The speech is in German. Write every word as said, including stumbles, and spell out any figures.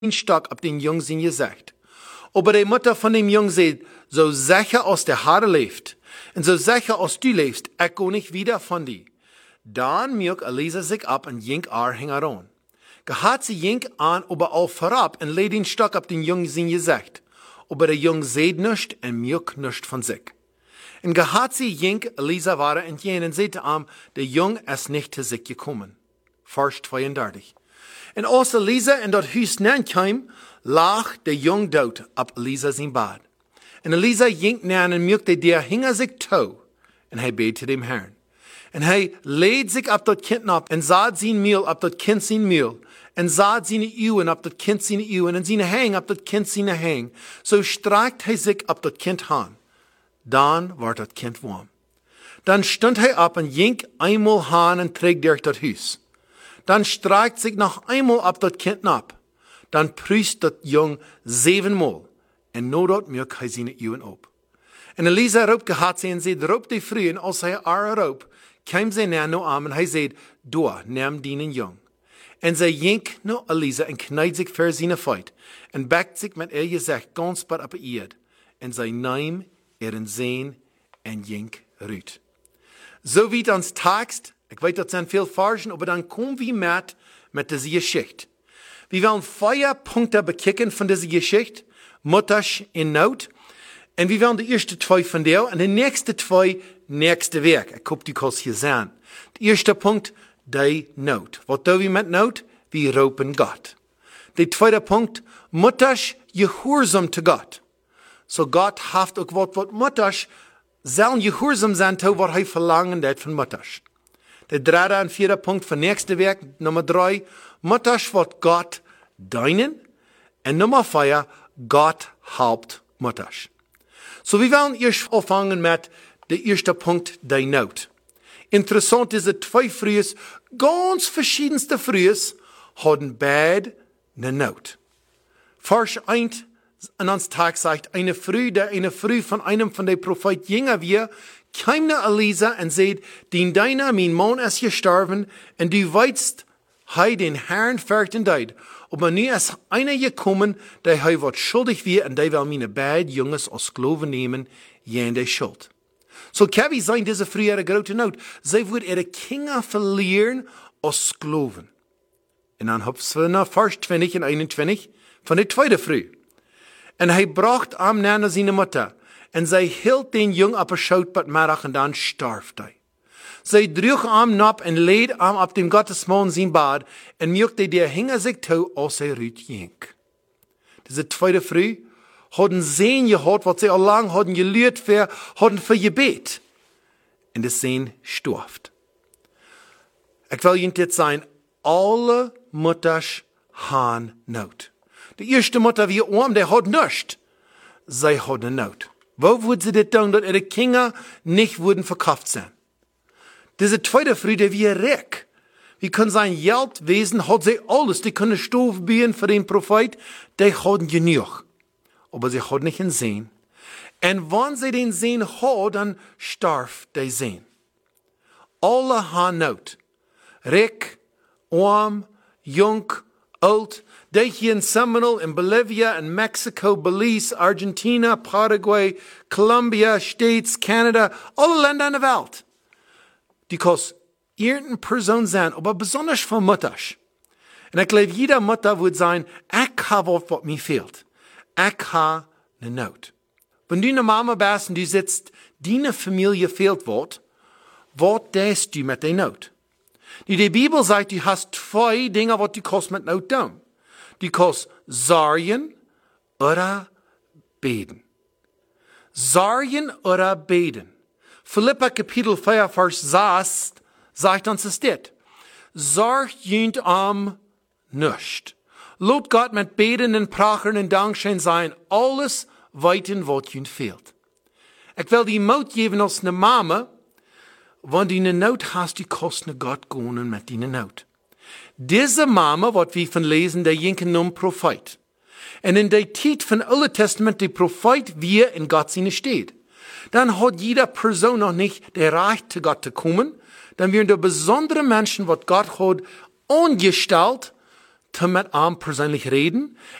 Stock ab den Jungen sein Gesicht. Aber die Mutter von dem Jungen sagt, so sicher aus der Haare lebt, und so sicher aus du lebst, ich go nicht wieder von dir. Dann mög Elisa sich ab und jink ar heran. Gehat sie jink an, aber auch vorab, und led den Stock ab den Jungen sein Gesicht. Aber der Jung seht nischt und mög nischt von sich. Und gehat sie jink, Elisa war in jen, und sehte am, der Jung ist nicht zu sich gekommen. Vers zweiunddreißig. Und als Elisa in dat Haus kam, lag der Jung dort ab Elisa sein Bad. Und Elisa jink näher und merkte, der hinger sich tau. Und er betete dem Herrn. Und er lädt sich ab dat Kind ab und saat sein Mehl ab dat Kind sein Mehl. Und saat seine Ewen ab dat Kind seine Ewen. Und seine Hang ab dat Kind seine Hang. So streckt er sich ab dat Kind han. Dann war dat Kind warm. Dann stund er ab und jink einmal han und trägt durch dat Haus. Dann streckt sich noch einmal ab dat Kind ab. Dann prüßt dat Jung siebenmal. Und no dort mög er seine Ewen ab. Und Elisa roep gehad sie und sie roep die Früh, und als er ar roep, kam sie näher no am und er sagt, du, nimm dienen Jung. Und sie jink no Elisa und kneit sich für seine Feit und backt sich mit ihr Gesicht ganz bad ab ihr. Und sie nahm ihren Sehn und jink rüt. So wie ans Text, ich weiß, das sind viel Farschen, aber dann kommen wir mit, mit dieser Geschichte. Wir wollen vier Punkte bekicken von dieser Geschichte. Mutters in Not. Und wir wollen die erste zwei von der und die nächste zwei nächste Werk. Ich hoffe, die kannst hier sehen. Der erste Punkt, die Not. Was tun wir mit Not? Wir ropen Gott. Der zweite Punkt, Mutters gehorsam zu Gott. So Gott haft auch was, was Mutters sollen gehorsam sein, zu was er verlangen hat von Mutters. Der dritte und vierte Punkt von nächste Werk, Nummer drei, Mutters wird Gott deinen. Und Nummer vier, Gott helpt Mutters. So wir wollen erst anfangen mit der erste Punkt, die Not. Interessant ist, dass zwei Frühes, ganz verschiedenste Frühes, haben beide eine Not. Vers eins an uns Tag sagt, eine Früh, der eine Früh von einem von den Propheten jünger wir, kam nach Elisa und sagt, den deiner, mein Mann ist gestorben, und du weißt, hei den Herrn fürchten deid. Aber nu ist einer gekommen, der hei wat schuldig wie, und der will meine beiden Jungs als Sklaven nehmen, jen der Schuld. So kann wie sein, diese früher eine große Not. Sie wird ihre Kinder verlieren als Sklaven. Und dann hab's nach Vers zwanzig und einundzwanzig von der zweiten Früh. Und er bracht am Nana seine Mutter, und sie hielt den Jungen ab der Schautbad Marach, und dann starb er. Sie drüch am nab und lädt am ab dem Gottesmann sein Bad und mögte der hinger sich tau, als er rüt jink. Diese zweite Früh hatten Sehen gehört, was sie allang hatten gelehrt für, hatten für Gebet. Und das Sehen sturft. Ich will Ihnen jetzt sagen, alle Mutters haben Not. Die erste Mutter wie arm, der hat nichts. Sie hat eine Not. Wo würden sie das tun, dass ihre Kinder nicht würden verkauft sein? Diese zweite Früh, der wie reck. Wie können sein Geldwesen, hat sie alles. Die können Stoff bieten für den Prophet. Die haben genug. Aber sie hat nicht einen Sehen. Und wenn sie den Sehen hat, dann starf der Sehen. Alle haben Not. Reck, arm, jung, alt. Die hier in Seminole, in Bolivia, in Mexico, Belize, Argentina, Paraguay, Colombia, States, Canada, alle Länder in der Welt. Die kos irgendeine Person sein, aber besonders von Mutters. Und ich glaube, jeder Mutter würde sagen, ich habe was, was mir fehlt. Ich habe eine Not. Wenn du eine Mama bist und du sitzt, deine Familie fehlt was, was tust du mit der Not? Die Bibel sagt, du hast zwei Dinge, was du kannst mit Not tun. Du kannst sorgen oder beten. Sorgen oder beten. Philippa Kapitel vier, Vers sechs sagt uns es dit. Sorgt jünt am nicht. Lot Gott mit Beten und Prachen und Dankschein sein, alles weiten, was jünt fehlt. Ich will die Mut geben als eine Mama, wenn du eine Not hast, die kostet Gott gehen mit deiner Not. Diese Mama, was wir von lesen, der jinken nun Prophet. Und in der Zeit von Alten Testament, der Prophet, wie in Gott seine steht. Dann hat jede Person noch nicht der Recht zu Gott zu kommen. Dann werden da besondere Menschen, was Gott hat, angestellt, Tim mit ihm persönlich reden